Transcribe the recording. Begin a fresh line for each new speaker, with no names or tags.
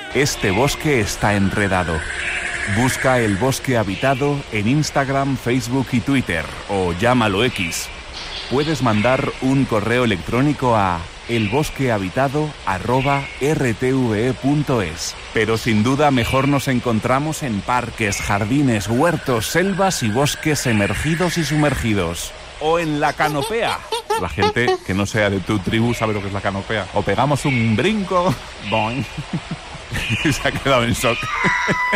Este bosque está enredado. Busca El Bosque Habitado en Instagram, Facebook y Twitter, o llámalo X. Puedes mandar un correo electrónico a elbosquehabitado@rtve.es. Pero sin duda mejor nos encontramos en parques, jardines, huertos, selvas y bosques emergidos y sumergidos. O en la canopea. La gente que no sea de tu tribu sabe lo que es la canopea. O pegamos un brinco. Boing. Se ha quedado en shock.